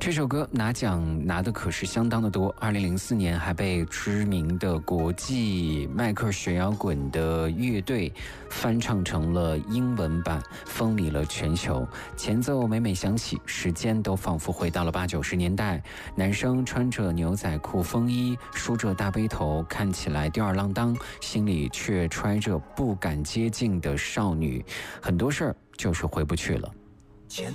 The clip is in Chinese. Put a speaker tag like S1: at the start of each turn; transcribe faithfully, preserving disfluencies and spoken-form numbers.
S1: 这首歌拿奖拿的可是相当的多，二零零四年还被知名的国际迈克尔学摇滚的乐队翻唱成了英文版，风靡了全球。前奏每每响起，时间都仿佛回到了八九十年代。男生穿着牛仔裤风衣，梳着大背头，看起来吊儿郎当，心里却揣着不敢接近的少女。很多事儿就是回不去了。